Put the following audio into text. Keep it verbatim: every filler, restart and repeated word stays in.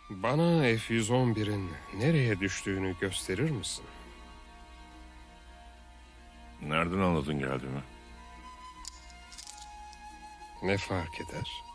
Bana F yüz on birin nereye düştüğünü gösterir misin? Nereden anladın geldiğimi? Ne fark eder?